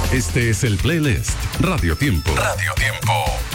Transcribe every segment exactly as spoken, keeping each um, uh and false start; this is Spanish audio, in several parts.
Este es el playlist Radio Tiempo. Radio Tiempo.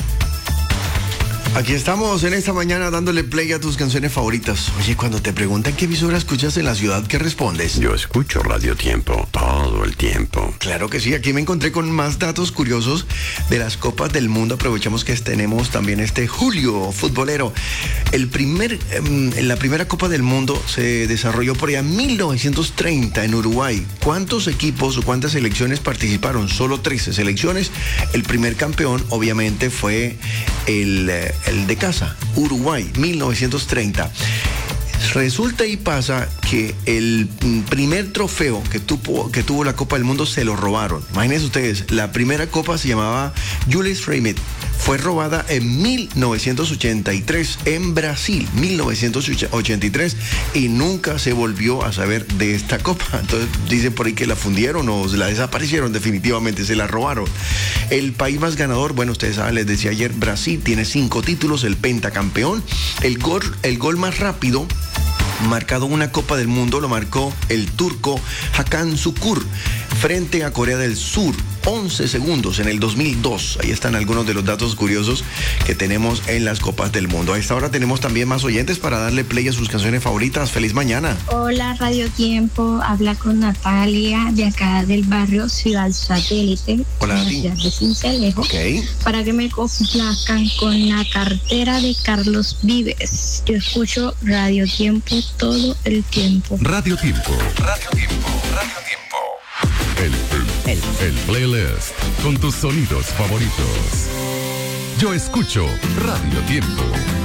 Aquí estamos en esta mañana dándole play a tus canciones favoritas. Oye, cuando te preguntan qué emisora escuchas en la ciudad, ¿qué respondes? Yo escucho Radio Tiempo todo el tiempo. Claro que sí, aquí me encontré con más datos curiosos de las Copas del Mundo. Aprovechamos que tenemos también este julio futbolero. El primer, eh, la primera Copa del Mundo se desarrolló por allá en mil novecientos treinta en Uruguay. ¿Cuántos equipos o cuántas selecciones participaron? Solo trece selecciones. El primer campeón, obviamente, fue el... Eh, el de casa, Uruguay, mil novecientos treinta. Resulta y pasa que el primer trofeo que tuvo, que tuvo la Copa del Mundo se lo robaron. Imagínense ustedes, la primera copa se llamaba Jules Rimet. Fue robada en mil novecientos ochenta y tres en Brasil, mil novecientos ochenta y tres, y nunca se volvió a saber de esta copa. Entonces dicen por ahí que la fundieron o la desaparecieron, definitivamente se la robaron. El país más ganador, bueno, ustedes saben, les decía ayer, Brasil tiene cinco títulos, el pentacampeón. El gol, el gol más rápido marcado una Copa del Mundo lo marcó el turco Hakan Şükür frente a Corea del Sur, once segundos en el dos mil dos. Ahí están algunos de los datos curiosos que tenemos en las Copas del Mundo. A esta hora tenemos también más oyentes para darle play a sus canciones favoritas. ¡Feliz mañana! Hola, Radio Tiempo. Habla con Natalia de acá del barrio Ciudad Satélite. Hola, en la ciudad de Sincelejo. Ok. Para que me complazcan con la cartera de Carlos Vives. Yo escucho Radio Tiempo todo el tiempo. Radio Tiempo. Radio Tiempo. Radio Tiempo. El, el, el, el playlist con tus sonidos favoritos. Yo escucho Radio Tiempo.